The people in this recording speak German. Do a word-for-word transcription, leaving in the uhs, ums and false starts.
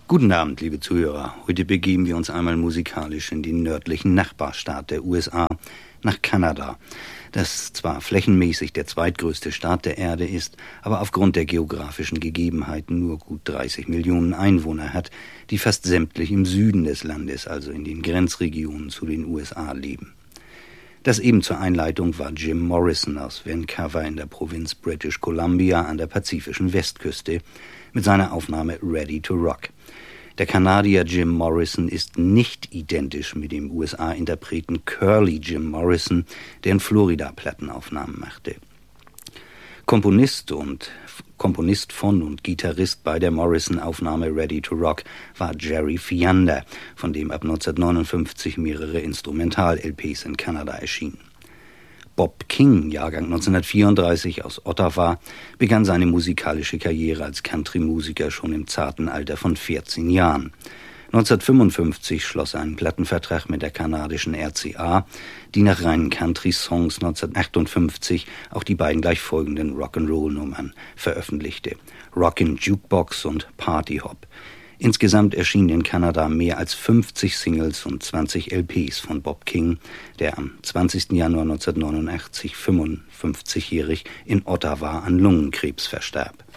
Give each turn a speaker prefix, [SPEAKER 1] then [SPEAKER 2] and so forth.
[SPEAKER 1] Guten Abend, liebe Zuhörer. Heute begeben wir uns einmal musikalisch in den nördlichen Nachbarstaat der U S A, nach Kanada, das zwar flächenmäßig der zweitgrößte Staat der Erde ist, aber aufgrund der geografischen Gegebenheiten nur gut dreißig Millionen Einwohner hat, die fast sämtlich im Süden des Landes, also in den Grenzregionen zu den U S A, leben. Das eben zur Einleitung war Jim Morrison aus Vancouver in der Provinz British Columbia an der pazifischen Westküste mit seiner Aufnahme Ready to Rock. Der Kanadier Jim Morrison ist nicht identisch mit dem U S A-Interpreten Curly Jim Morrison, der in Florida Plattenaufnahmen machte. Komponist und Komponist von und Gitarrist bei der Morrison-Aufnahme Ready to Rock war Jerry Fiander, von dem ab neunzehnhundertneunundfünfzig mehrere Instrumental-L Ps in Kanada erschienen. Bob King, Jahrgang neunzehnhundertvierunddreißig aus Ottawa, begann seine musikalische Karriere als Country-Musiker schon im zarten Alter von vierzehn Jahren. neunzehnhundertfünfundfünfzig schloss er einen Plattenvertrag mit der kanadischen R C A, die nach reinen Country-Songs neunzehnhundertachtundfünfzig auch die beiden gleich folgenden Rock'n'Roll-Nummern veröffentlichte: Rockin' Jukebox und Party Hop. Insgesamt erschienen in Kanada mehr als fünfzig Singles und zwanzig L Ps von Bob King, der am zwanzigsten Januar neunzehnhundertneunundachtzig fünfundfünfzigjährig in Ottawa an Lungenkrebs verstarb.